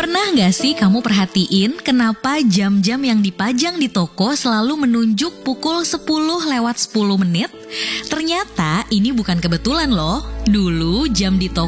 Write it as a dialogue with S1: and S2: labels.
S1: Pernah nggak sih kamu perhatiin kenapa jam-jam yang dipajang di toko selalu menunjuk pukul 10 lewat 10 menit? Ternyata ini bukan kebetulan loh. Dulu jam di toko